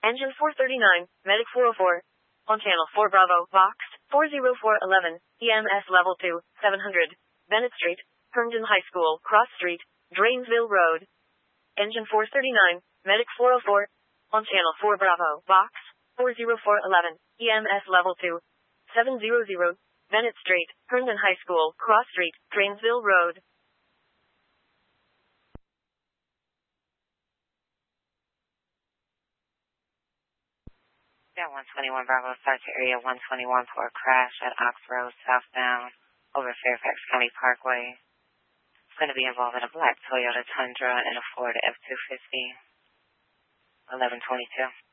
Engine 439, Medic 404. On Channel 4 Bravo, Vox 40411, EMS Level 2, 700. Bennett Street, Herndon High School, Cross Street, Drainsville Road. Engine 439, Medic 404. On Channel 4 Bravo, Vox 40411, EMS Level 2, 700. Bennett Street, Herndon High School, Cross Street, Drainsville Road. Yeah, 121 Bravo, start to area 121 for a crash at Ox Road southbound over Fairfax County Parkway. It's going to be involving a black Toyota Tundra and a Ford F-250. 1122.